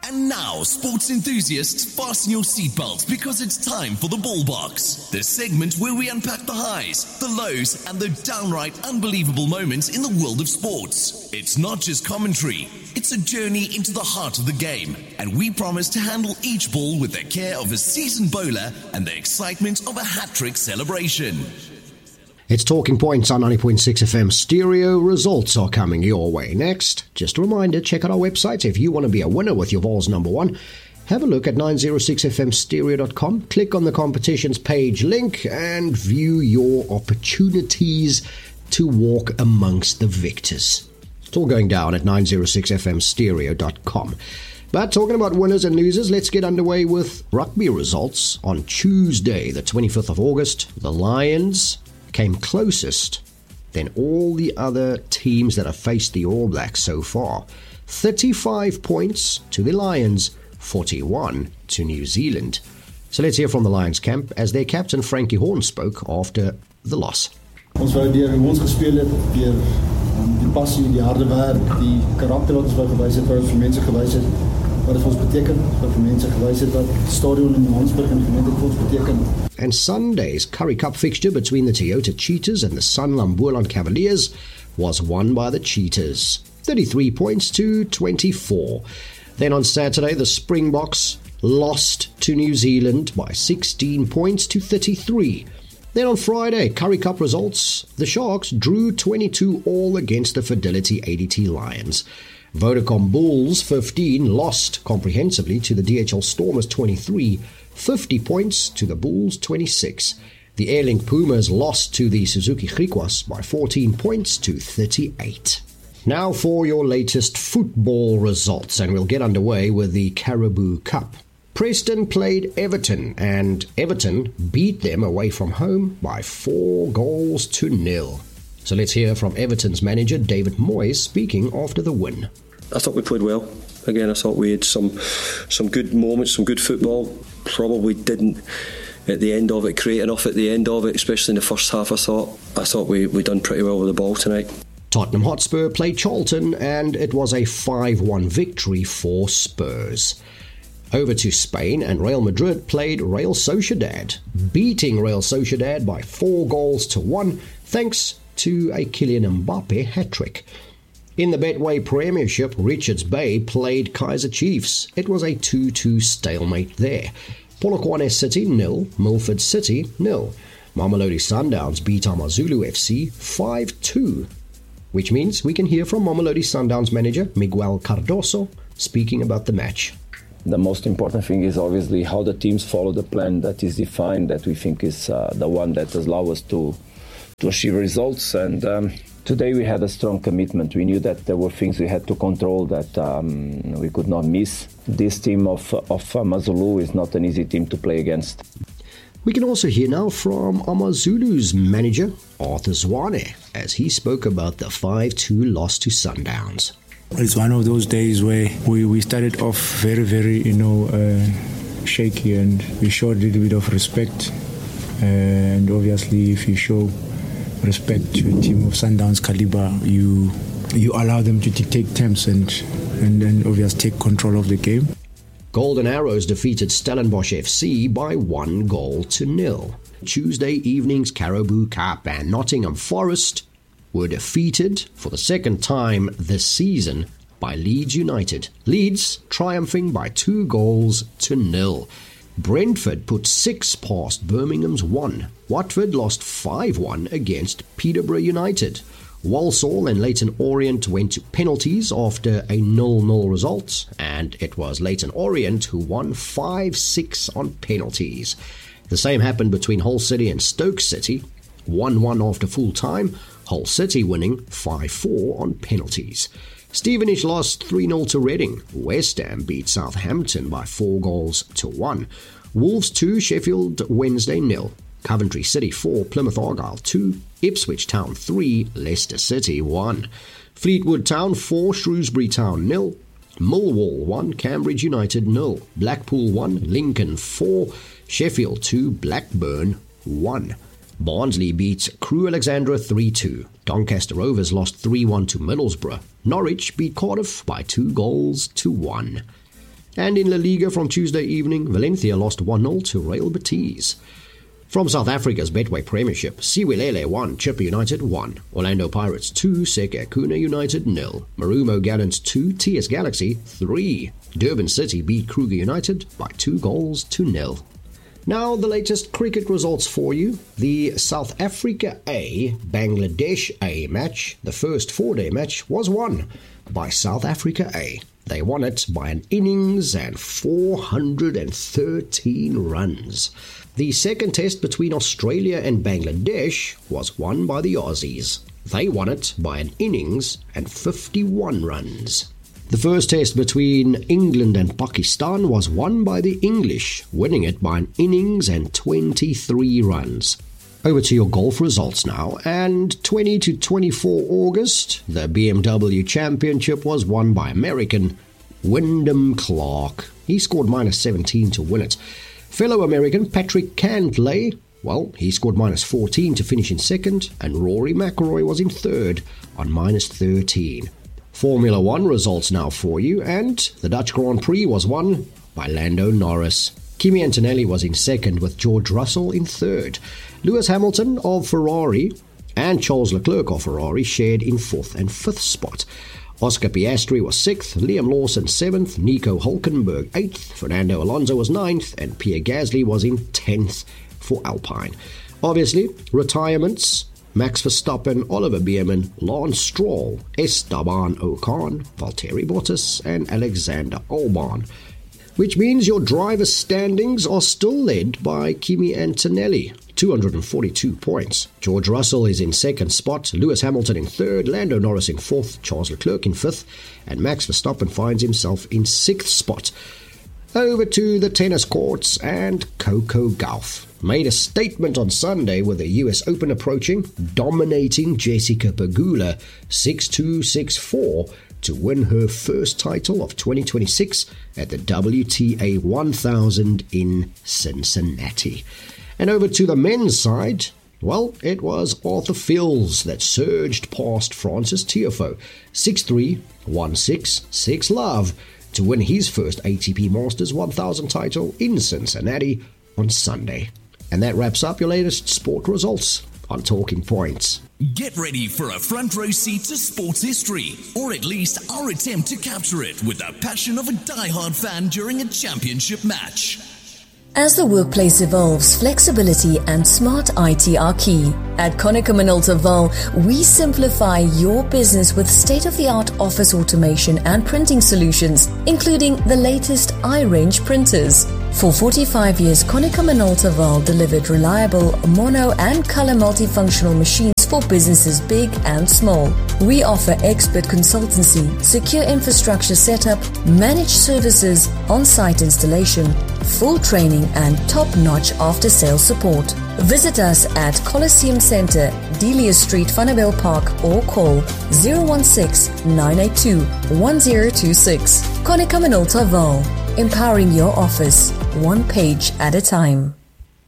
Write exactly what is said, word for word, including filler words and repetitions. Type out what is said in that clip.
And now, sports enthusiasts, fasten your seatbelts because it's time for the Ball Box, the segment where we unpack the highs, the lows, and the downright unbelievable moments in the world of sports. It's not just commentary, it's a journey into the heart of the game, and we promise to handle each ball with the care of a seasoned bowler and the excitement of a hat-trick celebration. It's Talking Points on ninety point six F M Stereo. Results are coming your way next. Just a reminder, check out our website if you want to be a winner with your Vols number one. Have a look at nine oh six f m stereo dot com. Click on the competitions page link and view your opportunities to walk amongst the victors. It's all going down at nine oh six f m stereo dot com. But talking about winners and losers, let's get underway with rugby results. On Tuesday, the twenty-fifth of August, the Lions came closest than all the other teams that have faced the All Blacks so far. thirty-five points to the Lions, forty-one to New Zealand. So let's hear from the Lions camp as their captain Frankie Horn spoke after the loss. Ons wou deur hoe ons gespeel het, deur um, die passie, die harde werk, die karakter wat ons wou gewys het, wat ons vir mense gewys het, wat het vir ons beteken, wat vir mense gewys het, wat die stadion in Johannesburg en die gemeente vir ons beteken. And Sunday's Currie Cup fixture between the Toyota Cheetahs and the Sanlam Boland Cavaliers was won by the Cheetahs, thirty-three points to twenty-four. Then on Saturday, the Springboks lost to New Zealand by sixteen points to thirty-three. Then on Friday, Currie Cup results, the Sharks drew twenty-two all against the Fidelity A D T Lions. Vodacom Bulls fifteen lost comprehensively to the D H L Stormers twenty-three, fifty points to the Bulls twenty-six. The Airlink Pumas lost to the Suzuki Griquas by fourteen points to thirty-eight. Now for your latest football results, and we'll get underway with the Caribou Cup. Preston played Everton, and Everton beat them away from home by four goals to nil. So let's hear from Everton's manager, David Moyes, speaking after the win. I thought we played well. Again, I thought we had some some good moments, some good football. Probably didn't, at the end of it, create enough at the end of it, especially in the first half, I thought. I thought we, we done pretty well with the ball tonight. Tottenham Hotspur played Charlton, and it was a five one victory for Spurs. Over to Spain, and Real Madrid played Real Sociedad, beating Real Sociedad by four goals to one, thanks to a Kylian Mbappe hat-trick. In the Betway Premiership, Richards Bay played Kaiser Chiefs. It was a two two stalemate there. Polokwane City nil, Milford City nil. Mamelodi Sundowns beat Amazulu F C five two, which means we can hear from Mamelodi Sundowns manager Miguel Cardoso speaking about the match. The most important thing is obviously how the teams follow the plan that is defined, that we think is uh, the one that allows us to to achieve results. And um, today we had a strong commitment. We knew that there were things we had to control that um, we could not miss. This team of, of Amazulu is not an easy team to play against. We can also hear now from Amazulu's manager, Arthur Zwane, as he spoke about the five two loss to Sundowns. It's one of those days where we, we started off very, very, you know, uh, shaky, and we showed a little bit of respect. Uh, and obviously, if you show respect to a team of Sundowns caliber, you you allow them to dictate terms and and then obviously take control of the game. Golden Arrows defeated Stellenbosch F C by one goal to nil. Tuesday evening's Caribou Cup, and Nottingham Forest were defeated for the second time this season by Leeds United. Leeds triumphing by two goals to nil. Brentford put six past Birmingham's one. Watford lost five one against Peterborough United. Walsall and Leyton Orient went to penalties after a nil nil result, and it was Leyton Orient who won five six on penalties. The same happened between Hull City and Stoke City, one one after full time, Hull City winning five four on penalties. Stevenage lost three nil to Reading. West Ham beat Southampton by four goals to one. Wolves two, Sheffield Wednesday nil. Coventry City four, Plymouth Argyle two. Ipswich Town three, Leicester City one. Fleetwood Town four, Shrewsbury Town nil. Millwall one, Cambridge United nil. Blackpool one, Lincoln four. Sheffield two, Blackburn one. Barnsley beat Crewe Alexandra three two. Doncaster Rovers lost three one to Middlesbrough. Norwich beat Cardiff by two goals to one. And in La Liga from Tuesday evening, Valencia lost one nil to Real Betis. From South Africa's Betway Premiership, Siwelele one, Chippa United one, Orlando Pirates two, Sekhukhune United nil, Marumo Gallants two, T S Galaxy three. Durban City beat Kruger United by two goals to nil. Now the latest cricket results for you. The South Africa A, Bangladesh A match, the first four-day match, was won by South Africa A. They won it by an innings and four hundred thirteen runs. The second test between Australia and Bangladesh was won by the Aussies. They won it by an innings and fifty-one runs. The first test between England and Pakistan was won by the English, winning it by an innings and twenty-three runs. Over to your golf results now, and twenty to twenty-four August, the B M W Championship was won by American Wyndham Clark. He scored minus seventeen to win it. Fellow American Patrick Cantlay, well, he scored minus fourteen to finish in second, and Rory McIlroy was in third on minus thirteen. Formula One results now for you, and the Dutch Grand Prix was won by Lando Norris. Kimi Antonelli was in second with George Russell in third. Lewis Hamilton of Ferrari and Charles Leclerc of Ferrari shared in fourth and fifth spot. Oscar Piastri was sixth, Liam Lawson seventh, Nico Hulkenberg eighth, Fernando Alonso was ninth, and Pierre Gasly was in tenth for Alpine. Obviously, retirements: Max Verstappen, Oliver Bierman, Lance Stroll, Esteban Ocon, Valtteri Bottas, and Alexander Albon. Which means your driver standings are still led by Kimi Antonelli, two hundred forty-two points. George Russell is in second spot, Lewis Hamilton in third, Lando Norris in fourth, Charles Leclerc in fifth, and Max Verstappen finds himself in sixth spot. Over to the tennis courts, and Coco Gauff made a statement on Sunday with the U S Open approaching, dominating Jessica Pegula six two, six four to win her first title of twenty twenty-six at the W T A one thousand in Cincinnati. And over to the men's side, well, it was Arthur Fils that surged past Francis Tiafoe six three, one six, six love to win his first A T P Masters one thousand title in Cincinnati on Sunday. And that wraps up your latest sport results on Talking Points. Get ready for a front row seat to sports history, or at least our attempt to capture it with the passion of a diehard fan during a championship match. As the workplace evolves, flexibility and smart I T are key. At Konica Minolta Val, we simplify your business with state-of-the-art office automation and printing solutions, including the latest iRange printers. For forty-five years, Konica Minolta Val delivered reliable mono and color multifunctional machines for businesses big and small. We offer expert consultancy, secure infrastructure setup, managed services, on-site installation, full training, and top-notch after-sales support. Visit us at Coliseum Centre, Delia Street, Vanderbilt Park, or call zero one six, nine eight two, one zero two six. Konica Minolta Val, empowering your office, one page at a time.